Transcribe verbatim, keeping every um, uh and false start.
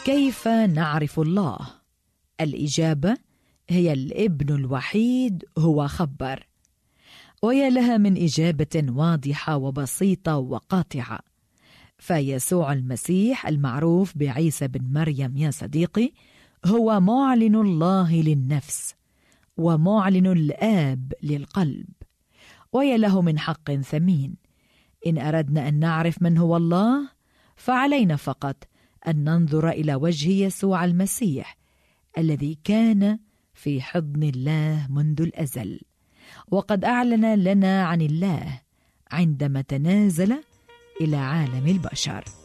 كيف نعرف الله؟ الإجابة هي الابن الوحيد هو خبر. ويا لها من إجابة واضحة وبسيطة وقاطعة. فيسوع المسيح المعروف بعيسى بن مريم يا صديقي هو معلن الله للنفس ومعلن الآب للقلب. ويا له من حق ثمين. إن أردنا أن نعرف من هو الله فعلينا فقط أن ننظر إلى وجه يسوع المسيح الذي كان في حضن الله منذ الأزل، وقد أعلن لنا عن الله عندما تنازل إلى عالم البشر.